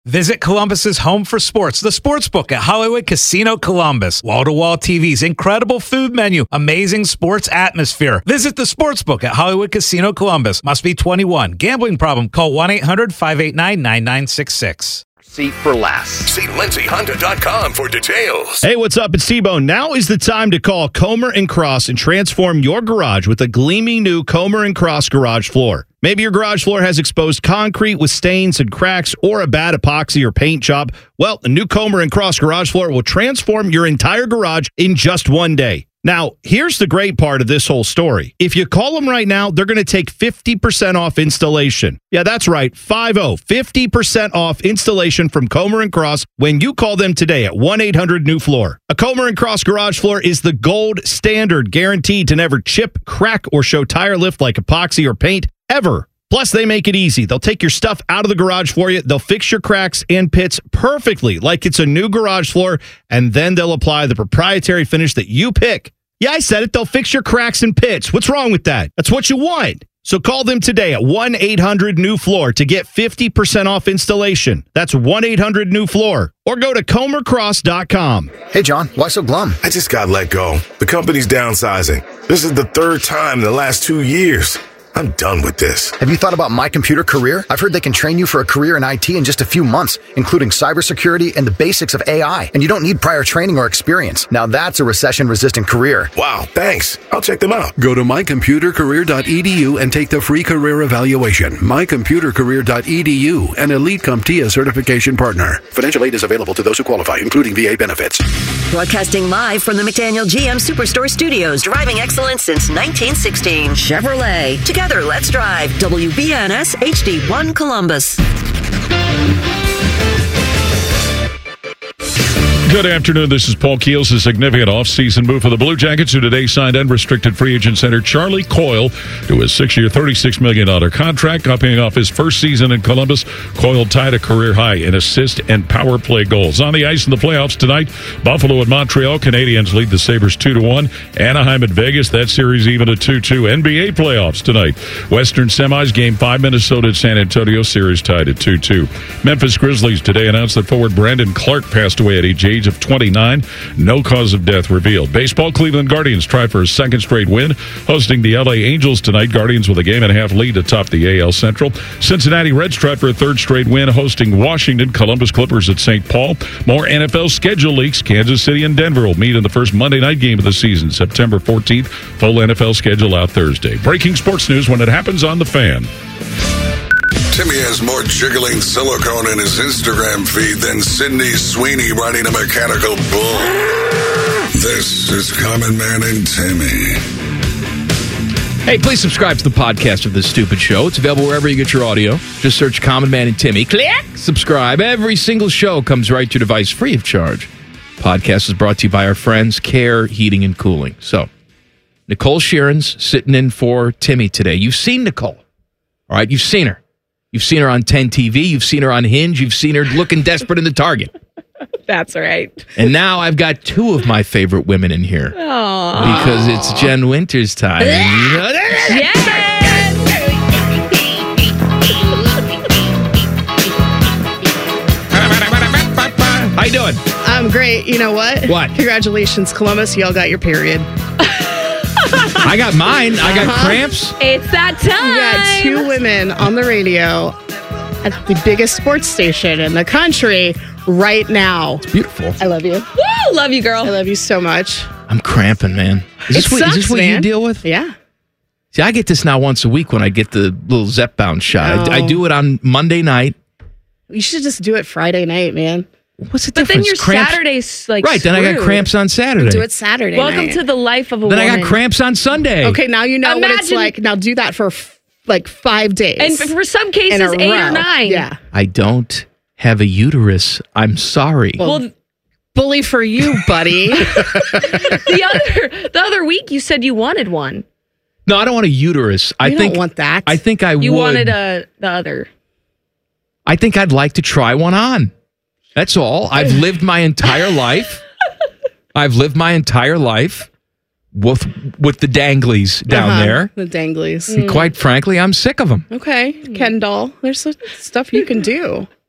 Visit Columbus's home for sports, the Sportsbook at Hollywood Casino Columbus. Wall-to-wall TVs, incredible food menu, amazing sports atmosphere. Visit the Sportsbook at Hollywood Casino Columbus. Must be 21. Gambling problem? Call 1-800-589-9966. Seat for less. See LindsayHonda.com for details. Hey, what's up? It's T-Bone. Now is the time to call Comer & Cross and transform your garage with a gleaming new Comer & Cross garage floor. Maybe your garage floor has exposed concrete with stains and cracks or a bad epoxy or paint job. Well, the new Comer & Cross garage floor will transform your entire garage in just one day. Now, here's the great part of this whole story. If you call them right now, they're going to take 50% off installation. Yeah, that's right, 50% off installation from Comer & Cross when you call them today at 1-800-NEW-FLOOR. A Comer & Cross garage floor is the gold standard, guaranteed to never chip, crack, or show tire lift like epoxy or paint ever. Plus, they make it easy. They'll take your stuff out of the garage for you. They'll fix your cracks and pits perfectly like it's a new garage floor, and then they'll apply the proprietary finish that you pick. Yeah, I said it. They'll fix your cracks and pits. What's wrong with that? That's what you want. So call them today at 1-800-NEW-FLOOR to get 50% off installation. That's 1-800-NEW-FLOOR. Or go to ComerCross.com. Hey, John, why so glum? I just got let go. The company's downsizing. This is the third time in the last 2 years. I'm done with this. Have you thought about My Computer Career? I've heard they can train you for a career in IT in just a few months, including cybersecurity and the basics of AI. And you don't need prior training or experience. Now that's a recession-resistant career. Wow, thanks. I'll check them out. Go to mycomputercareer.edu and take the free career evaluation. mycomputercareer.edu, an Elite CompTIA certification partner. Financial aid is available to those who qualify, including VA benefits. Broadcasting live from the McDaniel GM Superstore Studios, driving excellence since 1916. Chevrolet. Together, let's drive. WBNS HD1 Columbus. Good afternoon. This is Paul Keels. A significant offseason move for the Blue Jackets, who today signed unrestricted free agent center Charlie Coyle to a 6-year, $36 million contract. Copying off his first season in Columbus, Coyle tied a career high in assist and power play goals. On the ice in the playoffs tonight, Buffalo and Montreal. Canadiens lead the Sabres 2-1. Anaheim at Vegas. That series even at 2-2. NBA playoffs tonight. Western semis, Game 5, Minnesota at San Antonio. Series tied at 2-2. Memphis Grizzlies today announced that forward Brandon Clark passed away at age of 29. No cause of death revealed. Baseball, Cleveland Guardians try for a second straight win, hosting the LA Angels tonight. Guardians with a game-and-a-half lead atop the AL Central. Cincinnati Reds try for a third straight win, hosting Washington. Columbus Clippers at St. Paul. More NFL schedule leaks. Kansas City and Denver will meet in the first Monday night game of the season, September 14th. Full NFL schedule out Thursday. Breaking sports news when it happens on The Fan. Timmy has more jiggling silicone in his Instagram feed than Sydney Sweeney riding a mechanical bull. This is Common Man and Timmy. Hey, please subscribe to the podcast of This Stupid Show. It's available wherever you get your audio. Just search Common Man and Timmy. Click subscribe. Every single show comes right to your device free of charge. Podcast is brought to you by our friends Care Heating and Cooling. So, Nicole Sheeran's sitting in for Timmy today. You've seen Nicole. All right, you've seen her. You've seen her on 10 TV. You've seen her on Hinge. You've seen her looking desperate in the Target. That's right. And now I've got two of my favorite women in here. Aww. Because it's Jen Winters time. Yes! How you doing? I'm great. You know what? What? Congratulations, Columbus. Y'all got your period. I got mine. I got cramps. It's that time. You got two women on the radio at the biggest sports station in the country right now. It's beautiful. I love you. Woo! Love you, girl. I love you so much. I'm cramping, man. Is this what you deal with? Yeah. See, I get this now once a week when I get the little Zepbound shot. Oh. I do it on Monday night. You should just do it Friday night, man. What's the But difference? then your Cramps? Saturday's like Right, then I got screwed. cramps on Saturday. Do it Saturday Welcome night. to the life of a Then woman. I got cramps on Sunday. Okay, now you know what it's Imagine- like. Now do that for like 5 days. And for some cases, in a 8 row. or 9. Yeah. I don't have a uterus. I'm sorry. Well, bully for you, buddy. the other week you said you wanted one. No, I don't want a uterus. I You think don't want that. I think I You would. wanted the other. I think I'd like to try one on. That's all. I've lived my entire life. I've lived my entire life with the danglies down there. The danglies. And quite frankly, I'm sick of them. Okay, Ken doll. There's some stuff you can do.